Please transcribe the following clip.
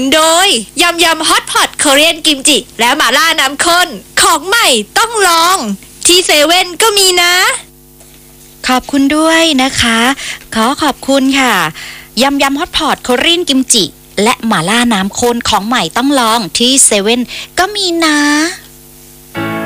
นโดยยำฮอตพอตเกาหลีกิมจิและหม่าล่าน้ำข้นของใหม่ต้องลองที่เซเว่นก็มีนะขอบคุณด้วยนะคะขอบคุณค่ะยำฮอตพอตเกาหลีกิมจิและหม่าล่าน้ำข้นของใหม่ต้องลองที่เซเว่นก็มีนะ